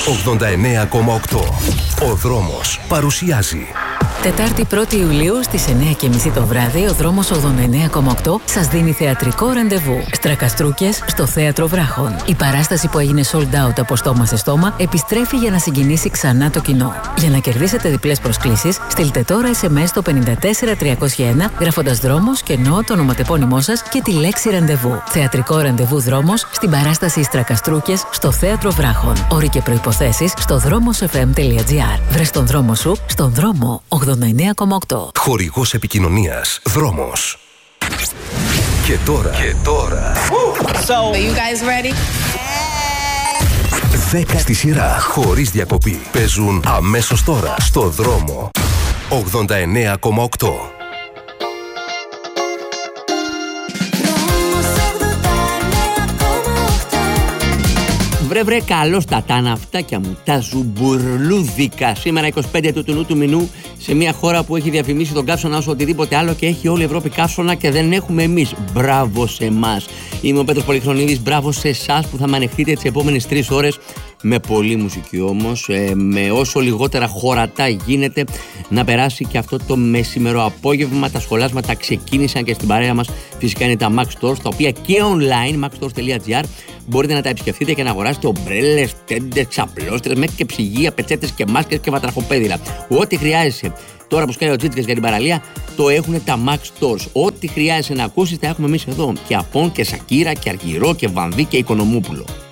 89,8. Ο δρόμος παρουσιάζει. Τετάρτη 1η Ιουλίου στις 9:30 το βράδυ, ο δρόμος 89,8 σας δίνει θεατρικό ραντεβού. Στρακαστρούκες στο Θέατρο Βράχων. Η παράσταση που έγινε sold out από στόμα σε στόμα επιστρέφει για να συγκινήσει ξανά το κοινό. Για να κερδίσετε διπλές προσκλήσεις, στείλτε τώρα SMS στο 54301 γράφοντας δρόμος, κενό, το ονοματεπώνυμό σας και τη λέξη ραντεβού. Θεατρικό ραντεβού δρόμος στην παράσταση Στρακαστρούκες στο Θέατρο Βράχων. Όροι και προϋποθέσεις στο δρόμοσfm.gr. Βρες τον δρόμο σου στον δρόμο 89,8. Χορηγός επικοινωνίας Δρόμος. Και τώρα. So, are you guys ready? 10 στη σειρά, χωρίς διακοπή. Παίζουν αμέσως τώρα στο δρόμο 89,8. Βρε, καλώς τα ναυτάκια μου, τα ζουμπουρλούδικα. Σήμερα 25 του νου του μηνού, σε μια χώρα που έχει διαφημίσει τον καύσωνα όσο οτιδήποτε άλλο και έχει όλη η Ευρώπη καύσωνα και δεν έχουμε εμείς. Μπράβο σε εμάς. Είμαι ο Πέτρος Πολυχρονίδης, μπράβο σε εσάς που θα με ανεχτείτε τις επόμενες 3 ώρες. Με πολλή μουσική όμως, με όσο λιγότερα χωρατά γίνεται, να περάσει και αυτό το μεσημερό απόγευμα. Τα σχολάσματα ξεκίνησαν και στην παρέα μας φυσικά είναι τα Max Stores, τα οποία και online, maxstores.gr, μπορείτε να τα επισκεφτείτε και να αγοράσετε ομπρέλες, τέντες, ξαπλώστρες, μέχρι και ψυγεία, πετσέτες και μάσκες και βατραχοπέδιλα. Ό,τι χρειάζεσαι. Τώρα που σκάει ο Τζίτσκας για την παραλία, το έχουν τα Max Stores. Ό,τι χρειάζεσαι να ακούσεις, τα έχουμε εμείς εδώ. Και Απόν και Σακύρα και Αργυρό και Βαμβί και Οικονομούπουλο.